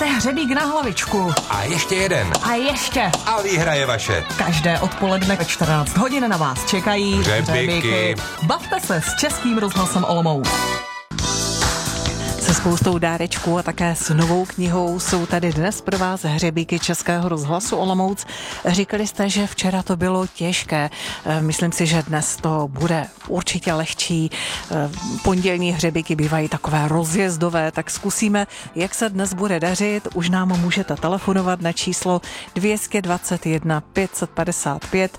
Máte hřebík na hlavičku. A ještě jeden. A ještě. A výhra je vaše. Každé odpoledne ve 14 hodin na vás čekají hřebíky. Bavte se s Českým rozhlasem Olomouc. Se spoustou dárečků a také s novou knihou jsou tady dnes pro vás hřebíky Českého rozhlasu Olomouc. Říkali jste, že včera to bylo těžké. Myslím si, že dnes to bude určitě lehčí. Pondělní hřebíky bývají takové rozjezdové, tak zkusíme, jak se dnes bude dařit. Už nám můžete telefonovat na číslo 221 555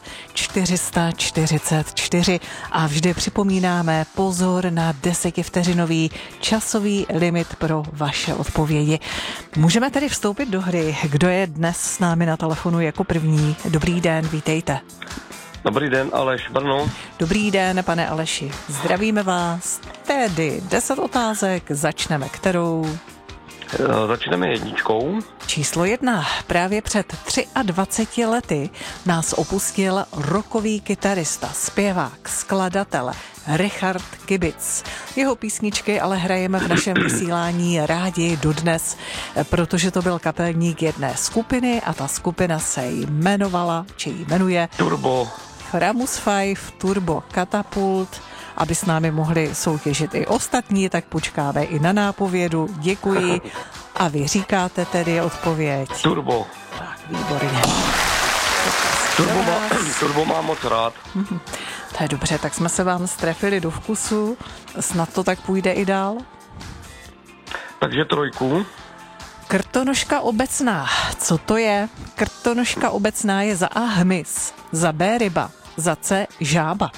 444 a vždy připomínáme pozor na 10vteřinový časový limit pro vaše odpovědi. Můžeme tedy vstoupit do hry. Kdo je dnes s námi na telefonu jako první? Dobrý den, vítejte. Dobrý den, Aleš, Brno. Dobrý den, pane Aleši. Zdravíme vás. Tedy 10 otázek, začneme kterou? Začneme jedničkou. Číslo 1. Právě před 23 lety nás opustil rockový kytarista, zpěvák, skladatel Richard Kibic. Jeho písničky ale hrajeme v našem vysílání rádi dodnes, protože to byl kapelník jedné skupiny a ta skupina se jmenovala, či jmenuje Turbo. Framus 5 Turbo Katapult. Aby s námi mohli soutěžit i ostatní, tak počkáme i na nápovědu. Děkuji. A vy říkáte tedy odpověď. Turbo. Tak, výborně. Turbo mám moc rád. To je dobře, tak jsme se vám strefili do vkusu. Snad to tak půjde i dál. Takže trojku. Krtonožka obecná. Co to je? Krtonožka obecná je za A hmyz, za B ryba, za C žába.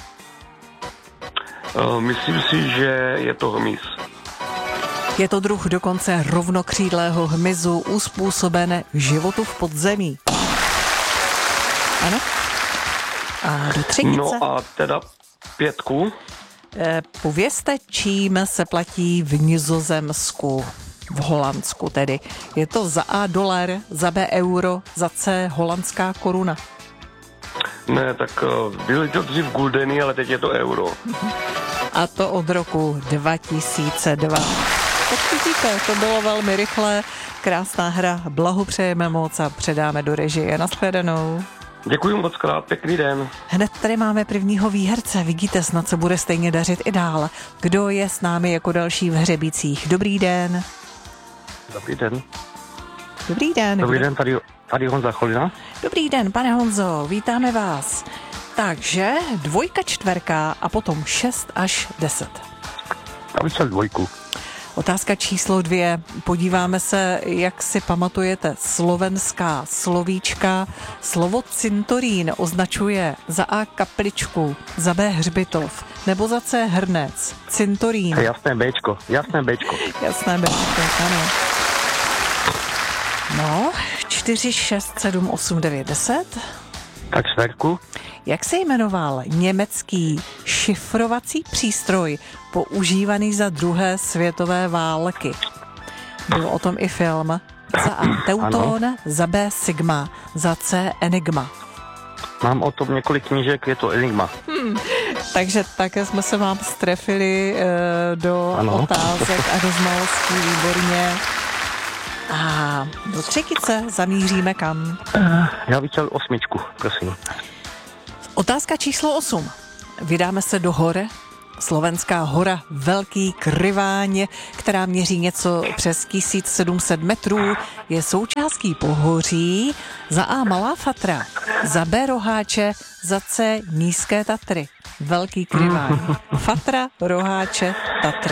Myslím si, že je to hmyz. Je to druh dokonce rovnokřídlého hmyzu uspůsoben životu v podzemí. Ano? A do třetice? No a teda 5. Povězte, čím se platí v Nizozemsku, v Holandsku tedy. Je to za A dolar, za B euro, za C holandská koruna. Ne, tak byly to dřív guldeny, ale teď je to euro. A to od roku 2002. Tak vidíte, to bylo velmi rychlé, krásná hra, blahopřejeme moc a předáme do režie. Nashledanou. Děkuji moc krát, pěkný den. Hned tady máme prvního výherce, vidíte, snad se bude stejně dařit i dál. Kdo je s námi jako další v hřebících? Dobrý den. Dobrý den. Dobrý den. Dobrý den, tady Honza Cholina. Dobrý den, pane Honzo, vítáme vás. Takže 2, 4 a potom 6 až 10. Já bych chtěl 2. Otázka číslo 2. Podíváme se, jak si pamatujete slovenská slovíčka. Slovo cintorín označuje za A kapličku, za B hřbitov, nebo za C hrnec. Cintorín. Jasné Bčko. Jasné Bčko, ano. No, 4, 6, 7, 8, 9, 10. Tak 4. Jak se jmenoval německý šifrovací přístroj používaný za druhé světové války? Byl o tom i film. Za A Teuton, ano. Za B Sigma, za C Enigma. Mám o tom několik knížek, je to Enigma. Takže také jsme se vám strefili do otázek a do znalostí výborně. A do třetice zamíříme kam? Já bych chtěl 8, prosím. Otázka číslo 8. Vydáme se do hor. Slovenská hora Velký Kryváň, která měří něco přes 1700 metrů, je součástí pohoří. Za A Malá Fatra, za B Roháče, za C Nízké Tatry. Velký Kryváň. Fatra, Roháče, Tatry.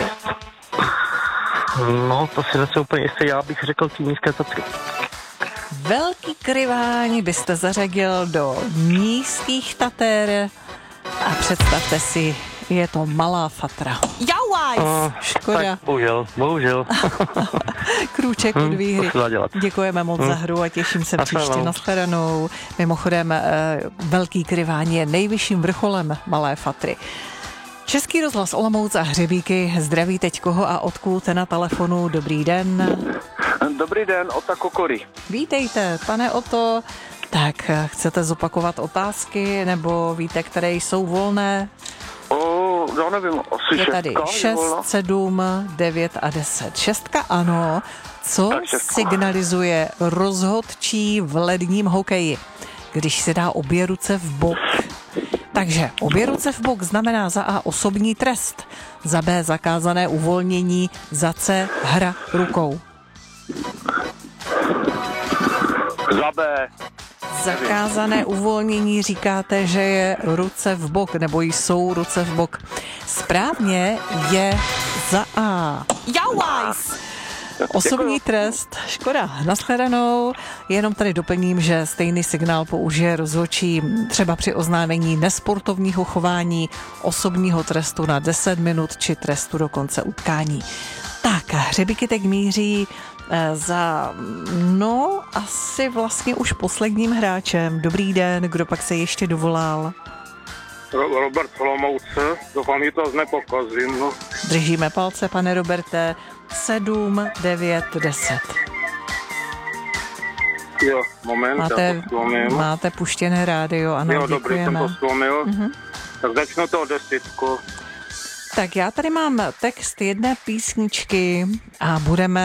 No, to si zase úplně jistě, já bych řekl ty Nízké Tatry. Velký Kryváň byste zařadil do Nízkých Tater a představte si, je to Malá Fatra. Jauaj! Škoda. Tak, bohužel. Krůček od výhry. Děkujeme moc za hru a těším se příště. Nashledanou. Mimochodem, Velký Kryváň je nejvyšším vrcholem Malé Fatry. Český rozhlas Olomouc a hřebíky. Zdraví teď koho a odkud na telefonu. Dobrý den. Dobrý den, Ota Kokory. Vítejte, pane Oto. Tak, chcete zopakovat otázky, nebo víte, které jsou volné? já nevím, asi Je tady 6, 7, 9 a 10. 6 ano. Co Tak 6. signalizuje rozhodčí v ledním hokeji, když se dá obě ruce v bok? Takže obě ruce v bok znamená za A osobní trest, za B zakázané uvolnění, za C hra rukou. Za B. Zakázané uvolnění říkáte, že je ruce v bok, nebo jsou ruce v bok. Správně je za A. Jauajs! Osobní trest, škoda, nashledanou. Jenom tady doplním, že stejný signál použije rozhodčí třeba při oznámení nesportovního chování, osobního trestu na 10 minut či trestu do konce utkání. Tak, hřebíky teď míří za, asi vlastně už posledním hráčem. Dobrý den, kdo pak se ještě dovolal? Robert Olomouce, doufám, že to znepokazím. No. Držíme palce, pane Roberte. 7, 9, 10. Jo, moment, já to slomím. Máte puštěné rádio, ano, jo, děkujeme. dobrý, jsem to slomil. Tak začnu to 10. Tak já tady mám text jedné písničky a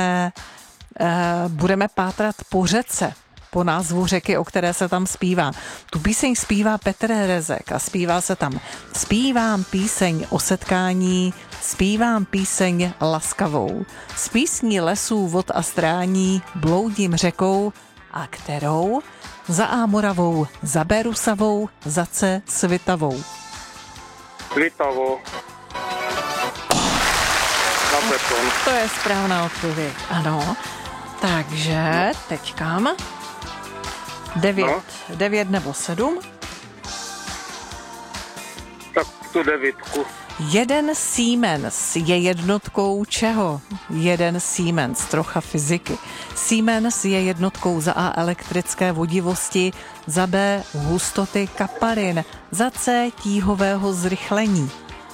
budeme pátrat po řece, po názvu řeky, o které se tam zpívá. Tu píseň zpívá Petr Rezek a zpívá se tam: Zpívám píseň o setkání, zpívám píseň laskavou, z písní lesů, vod a strání bloudím řekou, a kterou? Za A Moravou, za B Rusavou, za C Svitavou. Svitavou. Na beton. To je správná odpověď, ano. Takže teď kam? 9 nebo 7? Tak tu 9. Jeden Siemens je jednotkou čeho? Jeden Siemens, trocha fyziky. Siemens je jednotkou za A elektrické vodivosti, za B hustoty kaparin, za C tíhového zrychlení.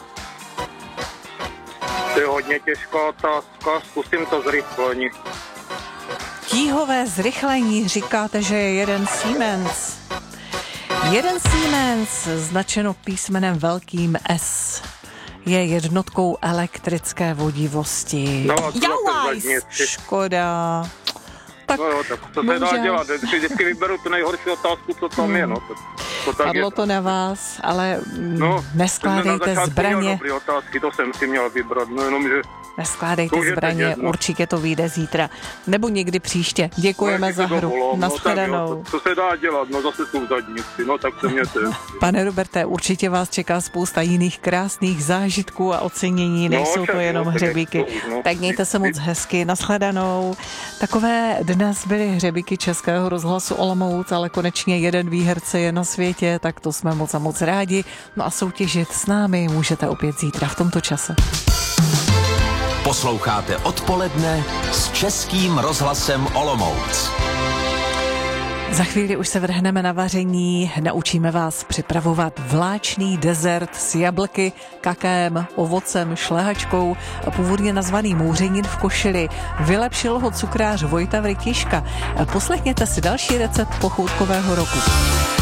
To je hodně těžká otázka, zkusím to zrychlení. Tíhové zrychlení, říkáte, že je jeden Siemens. Jeden Siemens, značeno písmenem velkým S, je jednotkou elektrické vodivosti. No, Jauajs, škoda. Tak no jo, tak to se dá dělat. Vždycky vyberu tu nejhorší otázku, co tam je. No. To tak padlo je. to na vás, ale No, neskládejte zbraně. Dobrý otázky, to jsem si měl vybrat, no jenom, že... Neskládejte zbraně, určitě to vyjde zítra. Nebo někdy příště. Děkujeme za hru. Nashledanou. Co se dá dělat? No zase jsou zadnici, no tak se mějte. Pane Roberte, určitě vás čeká spousta jiných krásných zážitků a ocenění. Nejsou to jenom hřebíky. Tak mějte se moc hezky. Nashledanou. Takové dnes byly hřebíky Českého rozhlasu Olomouc, ale konečně jeden výherce je na světě, tak to jsme moc a moc rádi. No a soutěžit s námi můžete opět zítra v tomto čase. Posloucháte Odpoledne s Českým rozhlasem Olomouc. Za chvíli už se vrhneme na vaření, naučíme vás připravovat vláčný dezert s jablky, kakem, ovocem, šlehačkou a původně nazvaný mouřenin v košili. Vylepšil ho cukrář Vojta Vrytiška. Poslechněte si další recept pochoutkového roku.